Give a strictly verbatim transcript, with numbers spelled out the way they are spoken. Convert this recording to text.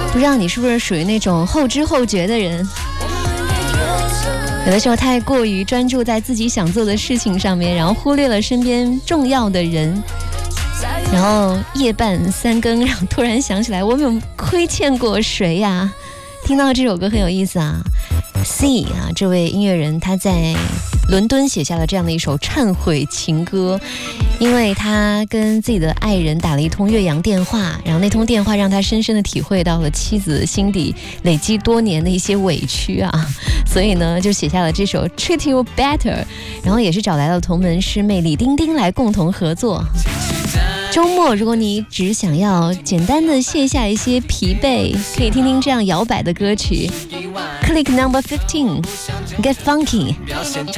不知道你是不是属于那种后知后觉的人，有的时候太过于专注在自己想做的事情上面，然后忽略了身边重要的人，然后夜半三更，然后突然想起来我有亏欠过谁呀？听到这首歌很有意思啊。 C 啊，这位音乐人他在伦敦写下了这样的一首忏悔情歌，因为他跟自己的爱人打了一通越洋电话，然后那通电话让他深深的体会到了妻子心底累积多年的一些委屈啊，所以呢就写下了这首 Treat You Better， 然后也是找来了同门师妹李丁丁来共同合作。周末如果你只想要简单的卸下一些疲惫，可以听听这样摇摆的歌曲。 Click number fifteen, Get Funky。